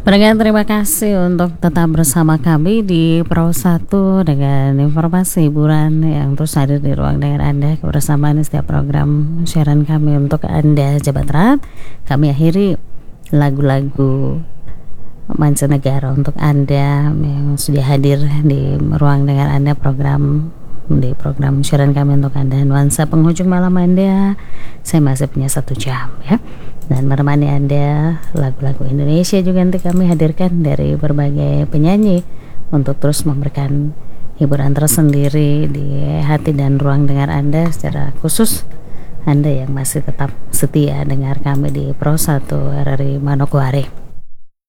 Pendengar, terima kasih untuk tetap bersama kami di Pro 1 dengan informasi hiburan yang terus hadir di ruang dengar Anda. Kebersamaan setiap program siaran kami untuk Anda, Jabat Rat. Kami akhiri lagu-lagu mancanegara untuk Anda yang sudah hadir di ruang dengar Anda, di program siaran kami untuk Anda. Nuansa penghujung malam Anda, saya masih punya 1 jam ya, dan menemani Anda lagu-lagu Indonesia juga nanti kami hadirkan dari berbagai penyanyi untuk terus memberikan hiburan tersendiri di hati dan ruang dengar Anda. Secara khusus Anda yang masih tetap setia dengar kami di Pro 1 RRI Manokwari.